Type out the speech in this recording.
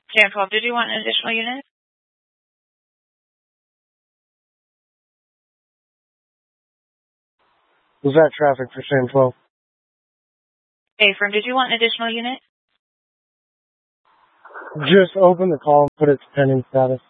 Jan 12, did you want an additional unit? Was that traffic for San 12? A-firm, did you want an additional unit? Just open the call and put it to pending status.